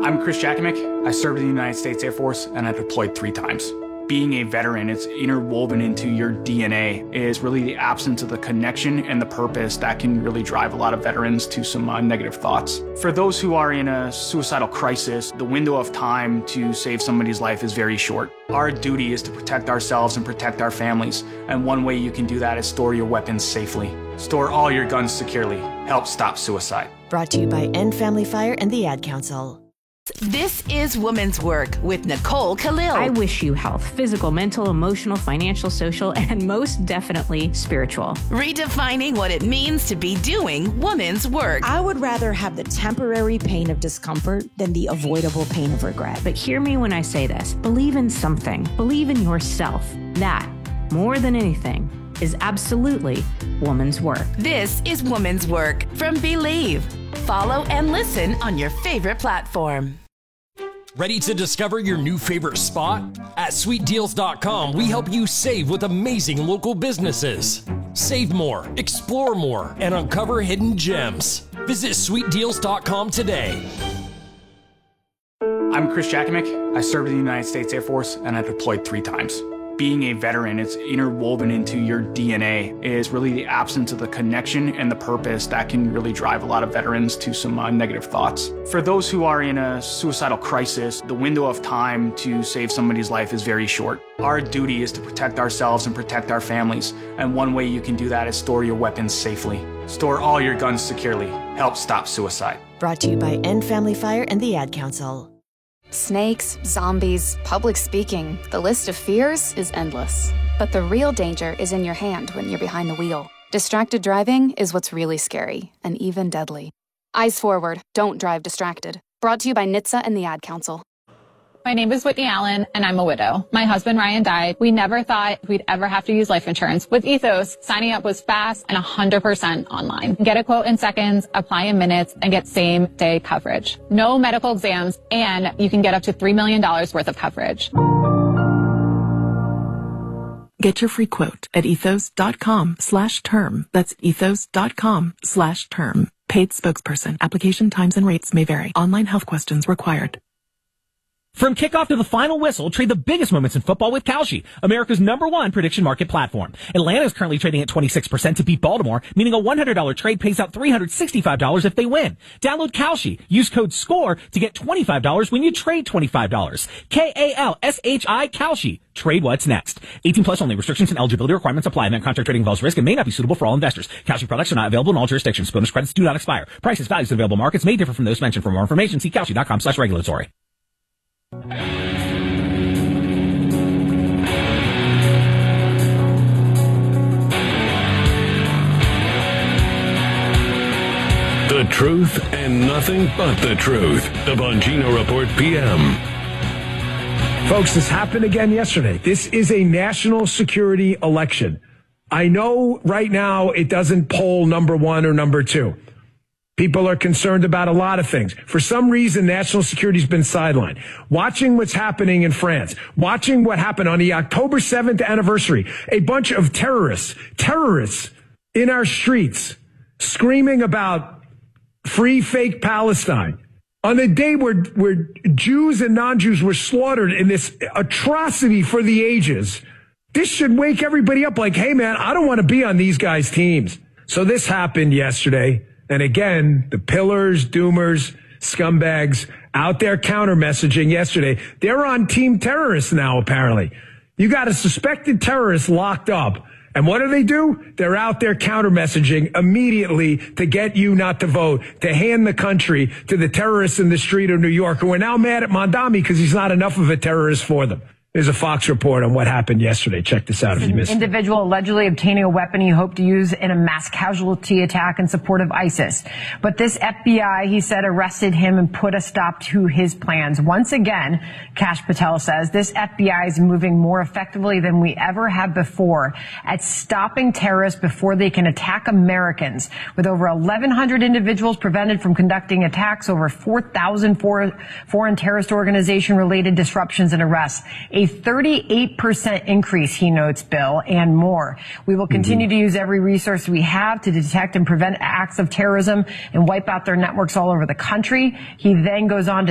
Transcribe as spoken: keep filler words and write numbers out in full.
I'm Chris Jakimick. I served in the United States Air Force and I deployed three times. Being a veteran, it's interwoven into your D N A, is really the absence of the connection and the purpose that can really drive a lot of veterans to some uh, negative thoughts. For those who are in a suicidal crisis, the window of time to save somebody's life is very short. Our duty is to protect ourselves and protect our families, and one way you can do that is store your weapons safely. Store all your guns securely. Help stop suicide. Brought to you by End Family Fire and the Ad Council. This is Women's Work with Nicole Khalil. I wish you health, physical, mental, emotional, financial, social, and most definitely spiritual. Redefining what it means to be doing women's work. I would rather have the temporary pain of discomfort than the avoidable pain of regret. But hear me when I say this. Believe in something. Believe in yourself. That, more than anything, is absolutely woman's work. This is Women's Work from Believe. Follow and listen on your favorite platform. Ready to discover your new favorite spot? At sweet deals dot com, we help you save with amazing local businesses. Save more, explore more, and uncover hidden gems. Visit sweet deals dot com today. I'm Chris Jakimick. I served in the United States Air Force and I deployed three times. Being a veteran, it's interwoven into your D N A, is really the absence of the connection and the purpose that can really drive a lot of veterans to some uh, negative thoughts. For those who are in a suicidal crisis, the window of time to save somebody's life is very short. Our duty is to protect ourselves and protect our families, and one way you can do that is store your weapons safely. Store all your guns securely. Help stop suicide. Brought to you by End Family Fire and the Ad Council. Snakes, zombies, public speaking, the list of fears is endless. But the real danger is in your hand when you're behind the wheel. Distracted driving is what's really scary, and even deadly. Eyes forward, don't drive distracted. Brought to you by N H T S A and the Ad Council. My name is Whitney Allen, and I'm a widow. My husband, Ryan, died. We never thought we'd ever have to use life insurance. With Ethos, signing up was fast and one hundred percent online. Get a quote in seconds, apply in minutes, and get same-day coverage. No medical exams, and you can get up to three million dollars worth of coverage. Get your free quote at ethos.com slash term. That's ethos.com slash term. Paid spokesperson. Application times and rates may vary. Online health questions required. From kickoff to the final whistle, trade the biggest moments in football with Kalshi, America's number one prediction market platform. Atlanta is currently trading at twenty-six percent to beat Baltimore, meaning a one hundred dollars trade pays out three hundred sixty-five dollars if they win. Download Kalshi. Use code SCORE to get twenty-five dollars when you trade twenty-five dollars. K A L S H I Kalshi. Trade what's next. eighteen plus only. Restrictions and eligibility requirements apply. Event contract trading involves risk and may not be suitable for all investors. Kalshi products are not available in all jurisdictions. Bonus credits do not expire. Prices, values, and available markets may differ from those mentioned. For more information, see kalshi.com slash regulatory. The truth and nothing but the truth. The Bongino Report P M. Folks, this happened again yesterday. This is a national security election. I know right now it doesn't poll number one or number two. People are concerned about a lot of things. For some reason, national security's been sidelined. Watching what's happening in France, watching what happened on the October seventh anniversary, a bunch of terrorists, terrorists in our streets screaming about free fake Palestine on the day where, where Jews and non-Jews were slaughtered in this atrocity for the ages. This should wake everybody up like, hey, man, I don't want to be on these guys' teams. So this happened yesterday. And again, the pillars, doomers, scumbags out there counter messaging yesterday. They're on team terrorists now, apparently. You got a suspected terrorist locked up. And what do they do? They're out there counter messaging immediately to get you not to vote, to hand the country to the terrorists in the street of New York who are now mad at Mondami because he's not enough of a terrorist for them. There's a Fox report on what happened yesterday. Check this out if you missed it. An individual allegedly obtaining a weapon he hoped to use in a mass casualty attack in support of ISIS. But this F B I, he said, arrested him and put a stop to his plans. Once again, Kash Patel says this F B I is moving more effectively than we ever have before at stopping terrorists before they can attack Americans. With over eleven hundred individuals prevented from conducting attacks, over four thousand foreign terrorist organization-related disruptions and arrests. A thirty-eight percent increase, he notes, Bill, and more. We will continue mm-hmm. to use every resource we have to detect and prevent acts of terrorism and wipe out their networks all over the country. He then goes on to